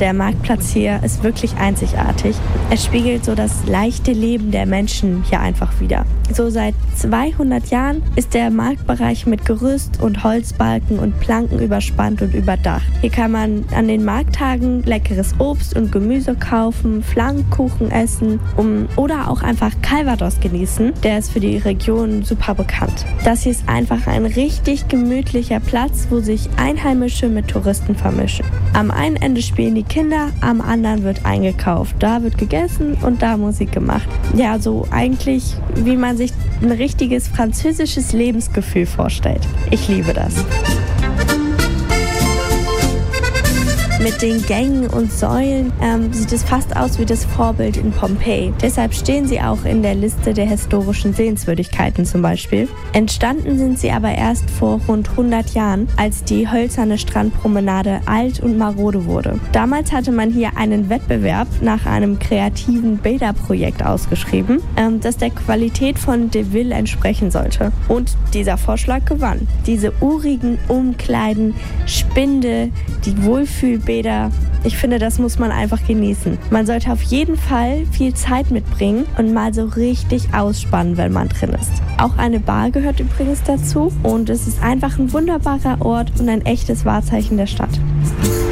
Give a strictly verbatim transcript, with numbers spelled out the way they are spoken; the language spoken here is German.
Der Marktplatz hier ist wirklich einzigartig. Es spiegelt so das leichte Leben der Menschen hier einfach wider. So seit zweihundert Jahren ist der Marktbereich mit Gerüst und Holzbalken und Planken überspannt und überdacht. Hier kann man an den Markttagen leckeres Obst und Gemüse kaufen, Flammkuchen essen um, oder auch einfach Calvados genießen. Der ist für die Region super bekannt. Das hier ist einfach ein richtig gemütlicher Platz, wo sich Einheimische mit Touristen vermischen. Am einen Ende spielen die Kinder, am anderen wird eingekauft. Da wird gegessen und da Musik gemacht. Ja, so eigentlich, wie man sich ein richtiges französisches Lebensgefühl vorstellt. Ich liebe das. Mit den Gängen und Säulen ähm, sieht es fast aus wie das Vorbild in Pompeji. Deshalb stehen sie auch in der Liste der historischen Sehenswürdigkeiten zum Beispiel. Entstanden sind sie aber erst vor rund hundert Jahren, als die hölzerne Strandpromenade alt und marode wurde. Damals hatte man hier einen Wettbewerb nach einem kreativen Bilderprojekt ausgeschrieben, ähm, das der Qualität von Deauville entsprechen sollte. Und dieser Vorschlag gewann. Diese urigen Umkleiden, Spinde, die Wohlfühlbäder, ich finde, das muss man einfach genießen. Man sollte auf jeden Fall viel Zeit mitbringen und mal so richtig ausspannen, wenn man drin ist. Auch eine Bar gehört übrigens dazu und es ist einfach ein wunderbarer Ort und ein echtes Wahrzeichen der Stadt.